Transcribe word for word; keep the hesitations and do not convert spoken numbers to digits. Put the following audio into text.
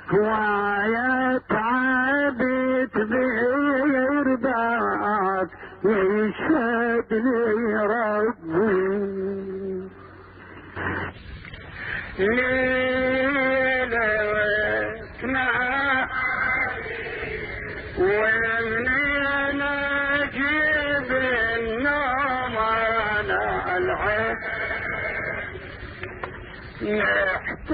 ويا تعبت بيرضاك يشهد لي ربي ليلتنا ومنين اجيب النوم على العين